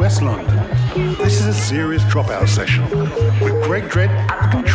West London. This is a serious dropout session with Greg Dredd